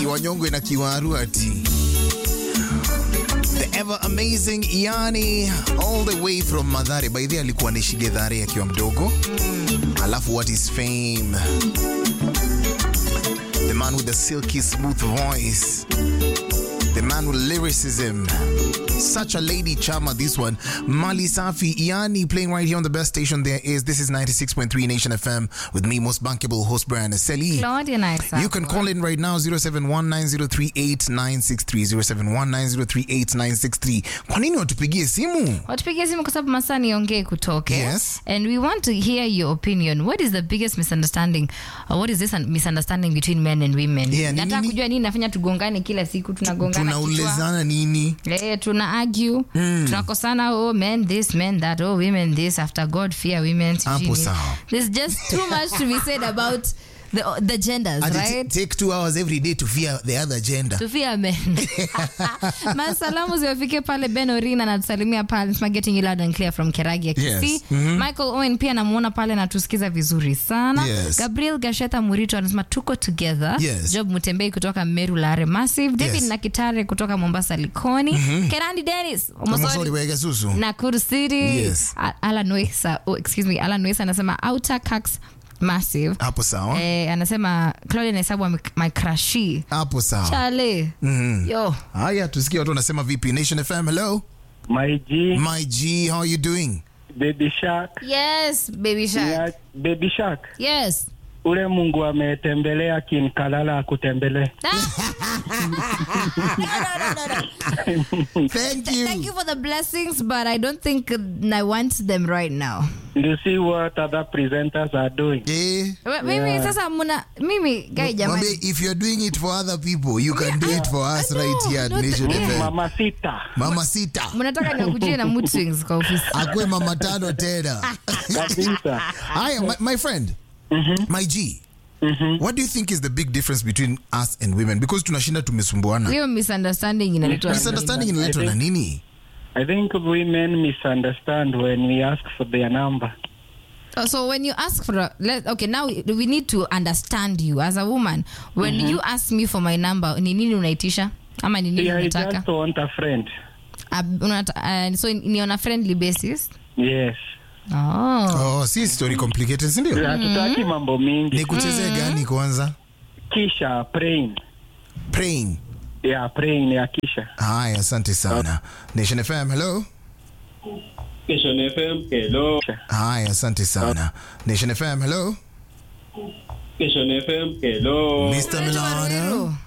Wanyongwe na Kiwaru ati. The ever amazing Iani all the way from Mathare. By the way alikuwa anaishi Githare akiwa mdogo. Alafu what is fame? The man with the silky smooth voice. The man with lyricism. Such a lady charmer, this one. Mali Safi, Iani, playing right here on the best station there is. This is 96.3 Nation FM with me, most bankable host Brian Aseli. Claudia Nice. You can call in right now, 0719038963, 0719038963. Kwa nini watupigie simu? Watupigie simu kwa sababu masaa niongee kutoke. Yes. And we want to hear your opinion. What is the biggest misunderstanding? What is this misunderstanding between men and women? Yeah, nataka kujua nini nafanya tugongane kila siku, tunagongana kichwa. Tunaulizana nini? Tuna argue. Tunakosana, oh men this, men that, oh women this, after God fear women. There's just too much to be said about the genders, right? Take 2 hours every day to fear the other gender. To fear men. Masalamu ziwafike pale Ben Orina na tusalimia pale. Sma getting you loud and clear from Keragia Kisii. Yes. Michael Owen pia namuona pale na tusikiza vizuri sana. Yes. Gabriel Gasheta Murito anasema tuko together. Yes. Job Mutembei kutoka Meru Lare Massive. David Nakitare kutoka Mombasa Likoni. Kerandi Dennis Omosori wege susu. Nakuru City. Yes. Alan Noisa anasema Outer Cax Massive. Hapo sawa. Anasema Claudia Naisabu my crushie. Hapo sawa. Chale. Yo. Haya, tusikie watu wanasema vipi. Nation FM, hello. My G, how are you doing? Baby Shark. Yes, Baby Shark. Yeah, Baby Shark. Yes. Ule Mungu ametembelea Kinkalala akutembele. Thank you. Thank you for the blessings, but I don't think I want them right now. You see what other presenters are doing. Mimi sasa mimi guy jamani. If you're doing it for other people, you can do it for us right here at Nation FM. Mama Sita. Mnataka nikujie na mood swings kwa ofisi. Akwe mama tano tena. Kabisa. Hi, my friend. My G. What do you think is the big difference between us and women? Because tunashinda tumesumbuana. Hiyo misunderstanding inaletwa na nini? I think women misunderstand when we ask for their number. So when you ask for okay, now we need to understand you as a woman. When you ask me for my number, ni nini unaitisha? Ama ni nini unataka? I just want a friend. So ni on a friendly basis? Yes. Oh, si story complicated, si ndio? Hatutaki mambo mingi. Nikuchezee gani kwanza? Kisha praying. Yeah, praying ya Kisha. Haya, asante sana. Nation FM, hello. Nation FM, hello. Haya, asante sana. Nation FM, hello. Nation FM, hello. Mr. Milano.